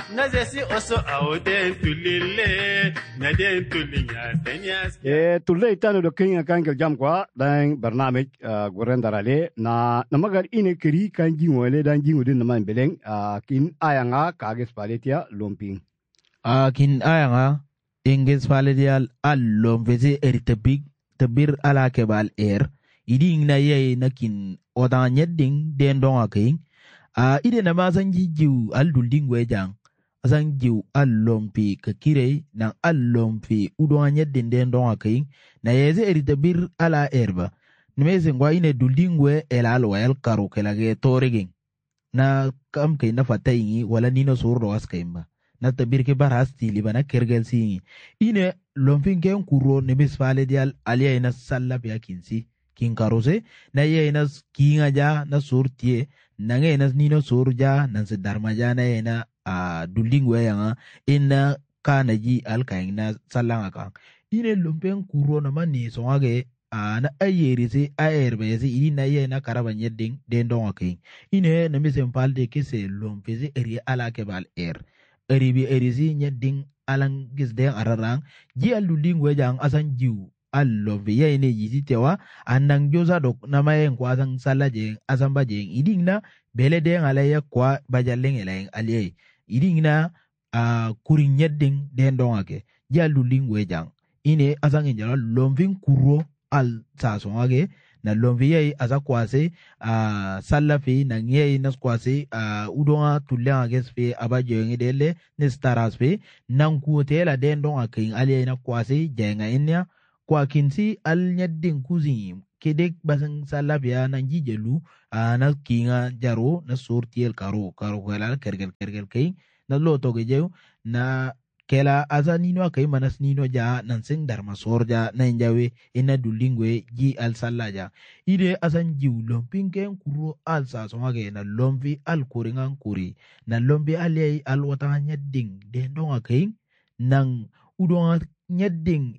Nazesi oso auden tulile naden tulinya tanyas tulle tano do kenya kan jam kwa dan barnamij goren darale na namagar ine kiri kan jingole dan jingudin naman beleng kin ayanga kages paletia lomping kin ayanga inges paledial allom veze eritabig tabir ala kebal iding na ye nakin odan yedding den don aking ide na mazan jijiu aldulding wejang azang jiu allompi kakire na allompi udon yedding den don aking na yeze eritabir ala erba nimeze ngwa ine duldingwe elal el karo kelage toreging na kam kay na fatayingi wala nino surro askaimba na tabir ke baras tili bana kergel singi ine lompin ken kuro nebis fale dial alia ina salla pia kinsi kin karose na ye ina kinga ja na surtie na nge ina nino surja na se darmaja na ina duldingwe yanga ina kana ji alkain na sallanga kan ine lompin kuro na mani sonage na ayeri se ayerbe se ini na ye na karaban yedding den don akin ine na misen palde kese lompeze eri ala kebal eribi erisi nyedding alang gisden ararang ji aluding wejang asan jiu allo ya ine yisi tewa anang josa dok nama yang kwa asang sala jeng asam bajeng iding na bele den alaya kwa bajaleng eleng aliye iding na kuring nyedding den don ake ji aluding wejang ine asang injala lomving kuro al sasongage na lomviye asa kwase salla fi na ngiye nas kwase udonga tulenga gesfe abajo ngedele ne staras fe nan kuotela den don akin ali na kwase jenga inya kwa kinsi al nyaddin kuzi kedek basan salla biya nan jijelu na kinga jaro na sortiel karo kala kergel kay na loto gejew na kela asa nino kay manas nino ja nan sing darma sorja na injawe ina dulingwe ji al sallaja ide asan jiw lompin ken kuro al sa songa na lomvi al kuringan kuri na lombi aliyai al wata nyadding den donga kay nang udonga nyadding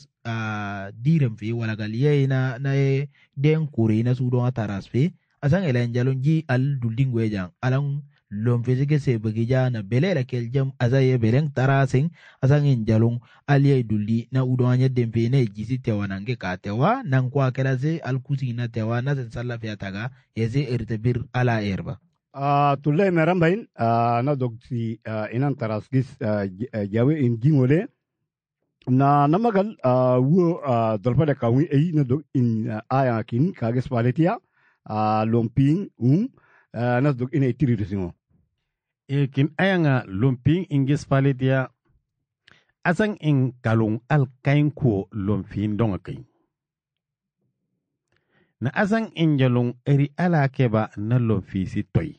direm fi wala galiye na den kuri na sudonga taras fi asan elen jalon ji al dulingwe jang alang lom fizike se bagija na belela keljam azaye beleng tarasing asangin jalung aliye dulli na udwanya dempe na jisi tewa nange ka tewa nang kwa kelase alkusi na tewa na sala fiataga yeze irtabir ala erba tulle merambain na dogsi inan tarasgis jawe in jingole na namagal wo dolpade kawi ei na dog in ayakin kages paletia lomping na dog in itiri kin ayanga lumping ingis palitia asang in kalung al kain ko lumping donga kain na asang in jalung eri ala keba na lumfi si toy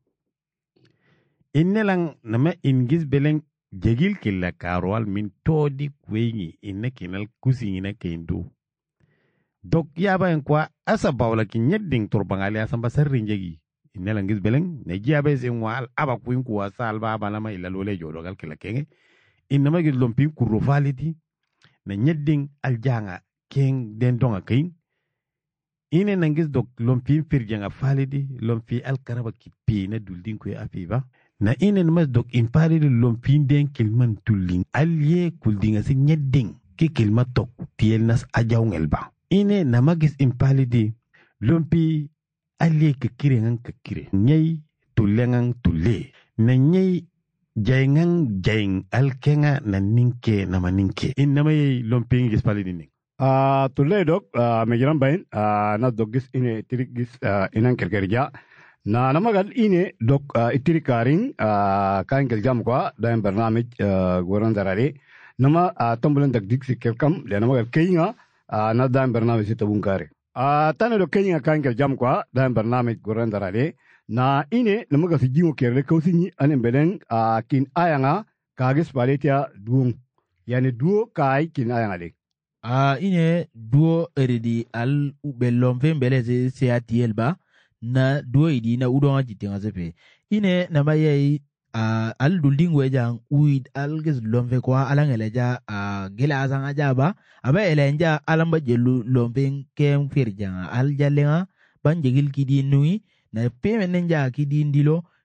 innelang nama ingis beleng jegil killa karwal min todi kwengi inna kinal kusi ina kendo dok yaba en kwa asa bawla kin yedding turbangali asamba sarrin jegi inelangis beleng ne jiabe sin wal aba kuin kuwa salba bana ma ila lole jodo gal kila kenge inama gis lompin kurro faliti na nyedding aljanga ken den donga kain ine nangis dok lompin firjanga faliti lompi alkaraba kipi na duldin ko afiba na ine mas dok impalidi lompin den kilman tullin alye kuldinga sin nyedding ki kilma tok tiel nas ajawngel ba ine namagis impalidi lompi ali kekire ngang kekire nyai tulengang tule na nyai jaingang jaing alkenga na ninke na maninke inama ye lomping gis pali dining tulle dok mejiran bain na dogis ine tirigis inan kerkerja na namagal ine dok itirikaring kan keljam kwa dan barnamij goran darare nama tambulan dagdik sikelkam le namagal keinga na dan barnamij sitabungkare tana do kenya kan jam kwa dan barnamij goran darale na ine namaga si jingo kerle kausini anen belen kin ayanga kages paletia duong yani duo kai kin ayanga le ine duo eridi al ubelom fembele se atielba na duo idi na udonga jitinga sepe ine namaye al dulding wejang uid al ges lomfe kwa alangeleja gela asanga jaba aba elenja alamba jelu lompeng kem firjanga al jalenga banjegil kidi nui na peme nenja kidi ndilo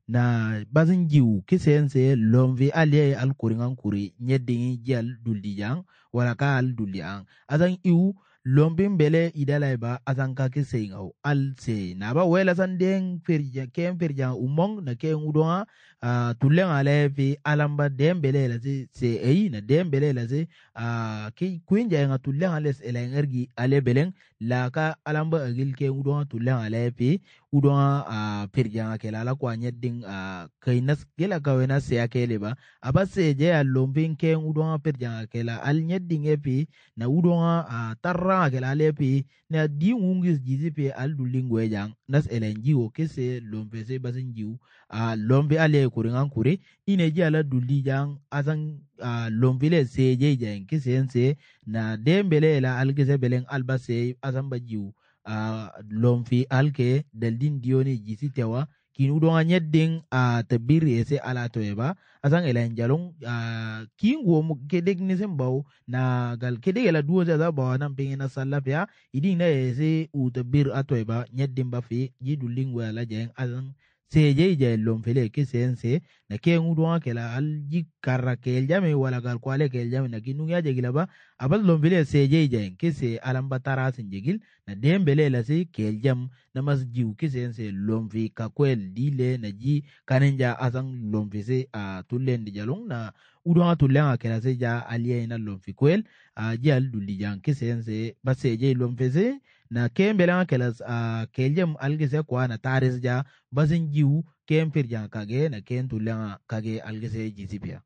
na bazin jiu kisense lomvi aliye al kuringan kuri nyedingi jal duldijang wala ka al duldiyang azan iu lombin bele idalai ba azan ka kisengau al se na ba wela san den firja umong na ken udonga tulen ale fi alamba dembele la se ei na dembele la se ki kuinja nga tulen ale ele ngergi ale beleng la ka alamba agil ken udonga tulen ale fi udonga firja ke la kwa nyedding kainas gela ka wena se akele ba abase je lombin ken udonga firja ke la al nyedding epi na udonga tarra ke la ale fi na di ungis jizi pe al dulingwe jang nas elenji o kese lombe se basin jiu lombe ale kuringan kure ine ji ala dulli jang azan lombe le se je jang kese ense na dembele la al kese beleng albase azan ba jiu lomfi alke daldin dioni jisi tewa kinu donga nyedding tabiri ese ala toeba azan elen jalong kingo mu kedek nisem baw na gal kedek la duo za baw nan pengena salafia idin na ese u tabir atoeba nyeddim ba fi jiduling wala jeng azan seje je lomfele kisense na ke ngudwa kela al jikarra kel jame wala gal kwale kel jame na kinu ya jegila ba abal lomfele seje je kese alamba tarasin jegil na dembele la se kel jam na masjiu kisense lomfi ka kwel dile na ji kanenja azan lomfi se tulen di jalong na udwa tulen kela se ja aliye na lomfi kwel ji al dulli jan kisense ba seje lomfi se na kembele kelas keljem algese kwa na taris ja bazin jiu kempir jan kage na ken tulen kage algese jisipia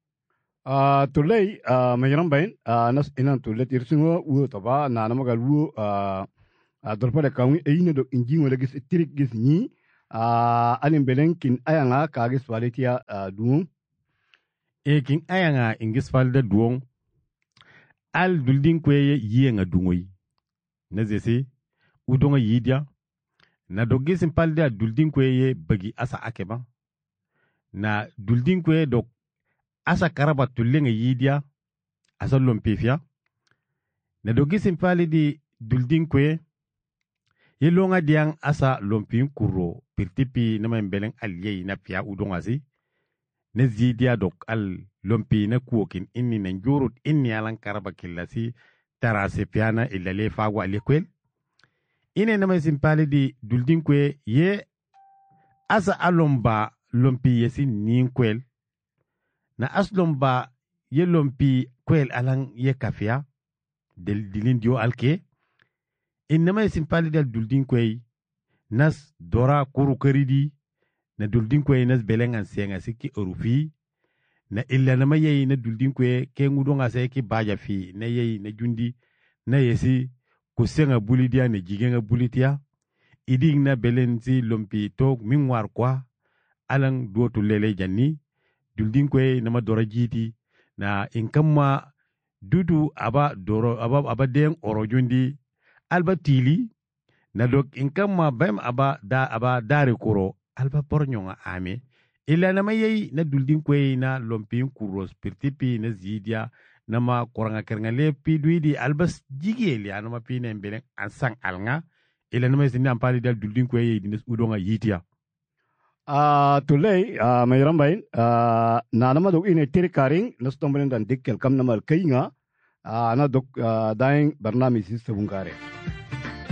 tulay mayaram bain nas inan tulet irsingo wo toba na namagal wo dorpade kawi eyine do injingo legis tirik gis ni alim belenkin ayanga kagis walitia duum kin ayanga ingis falda duong al duldin kweye yenga dungoy na zese udonga yidia na dogisin palda duldin kweye bagi asa akeba na duldin kweye dok asa karaba tullenga yidia asa lompefia na dogisin paldi duldin kweye yelonga diang asa lompin kuro pirtipi na membeleng aliyei na pia udonga si na zidia dok al lompi na kuokin inni na njurut inni alan karaba killasi tarase piana ilale fagwa alikwel ine nama simpali di duldin kwe ye asa alomba lompi yesi nin kwel na aslomba ye lompi kwel alang ye kafia del dilin dio alke inama simpali dal duldin kwe nas dora kuru karidi na duldin kwe nas belengan senga siki orufi na illa nama yeyi na duldin kwe ke ngudonga se ki baja fi na yeyi na jundi na yesi kusenga bulidia na jigenga bulitia iding na belenzi lompi tok mingwar kwa alang duotu lele janni duldin kwe nama dora jiti na inkamma dudu aba doro aba den oro jundi alba tili na dok inkamma bem aba dare kuro alba pornyonga ame ila nama yeyi na duldin kwe na lompin kuros pirtipi na zidia nama koranga keranga lepi duidi albas jigeli anama pine mbeleng ansang alnga ila nama sini ampali dal duldin kwe yeyi dines udonga yitia tulay mayaram bain na nama dok ine tirikaring nastomben dan dikkel kam namal kainga ana dok daing barnamij sebungkare